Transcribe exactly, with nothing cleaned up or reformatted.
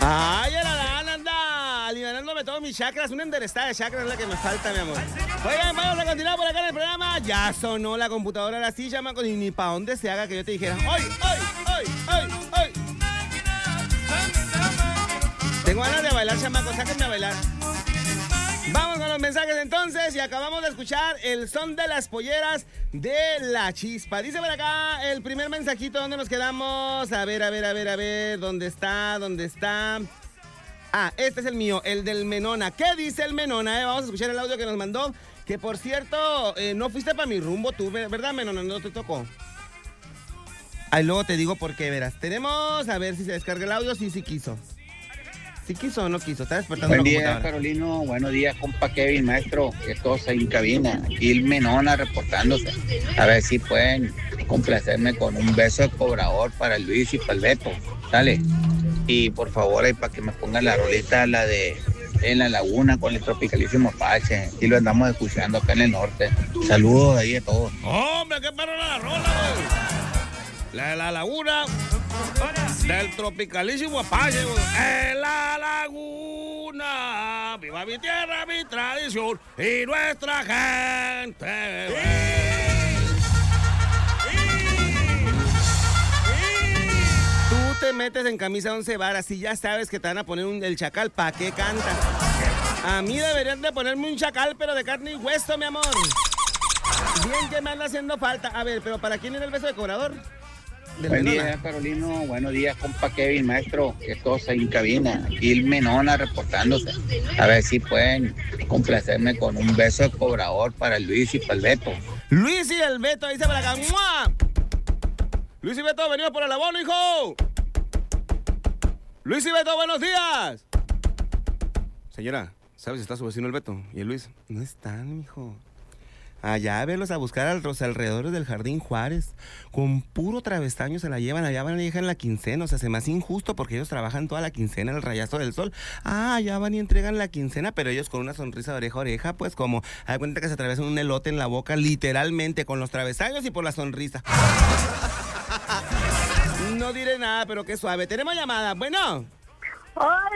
Ay, Adán, anda alivianándome todos mis chakras. Una enderezada de chakras es la que me falta, mi amor. Oigan, vamos a continuar por acá en el programa. Ya sonó la computadora ahora sí, chamaco. Y ni para dónde se haga que yo te dijera ¡ay, ay, ay, ay, ay! Tengo ganas de bailar, chamaco. Sáquenme a bailar. Vamos con los mensajes entonces y acabamos de escuchar el son de las polleras de La Chispa. Dice por acá el primer mensajito, ¿dónde nos quedamos? A ver, a ver, a ver, a ver, ¿dónde está? ¿Dónde está? Ah, este es el mío, el del Menona. ¿Qué dice el Menona? Eh? Vamos a escuchar el audio que nos mandó, que por cierto, eh, no fuiste para mi rumbo tú, ¿verdad, Menona? No te tocó. Ahí luego te digo por qué, verás. Tenemos, a ver si se descarga el audio, sí, sí quiso. ¿Sí quiso o no quiso? Está despertando. Buen día, Carolino. Buenos días, compa Kevin, maestro. Que todos ahí en cabina. Aquí el Menona reportándose. A ver si pueden complacerme con un beso de cobrador para el Luis y para el Beto. Dale. Y por favor, ahí para que me pongan la rolita, la de En la Laguna con el tropicalísimo Apache. Y lo andamos escuchando acá en el norte. Saludos ahí a todos. ¡Hombre, qué perro la rola, güey! La de la Laguna del tropicalísimo Apache, güey. En la Laguna, viva mi tierra, mi tradición y nuestra gente, güey. Tú te metes en camisa once varas y ya sabes que te van a poner un, el chacal. ¿Pa' qué cantas? A mí deberían de ponerme un chacal, pero de carne y hueso, mi amor. Bien que me anda haciendo falta. A ver, pero ¿para quién era el beso de cobrador? Buen día, Carolino. Buenos días, compa Kevin, maestro. Que todos ahí en cabina. Aquí el Menona reportándose. A ver si pueden complacerme con un beso de cobrador para el Luis y para el Beto. Luis y el Beto, dice para acá. ¡Mua! Luis y Beto, venimos por el abono, hijo. Luis y Beto, buenos días. Señora, ¿sabes si está su vecino el Beto y el Luis? No están, hijo. Allá verlos a buscar a los alrededores del Jardín Juárez. Con puro travestaño se la llevan. Allá van y dejan la quincena. O sea, se me hace injusto porque ellos trabajan toda la quincena en el rayazo del sol. Ah, allá van y entregan la quincena, pero ellos con una sonrisa de oreja a oreja, pues como, hay cuenta que se atravesan un elote en la boca, literalmente, con los travesaños y por la sonrisa. No diré nada, pero qué suave. Tenemos llamada. Bueno. Hola,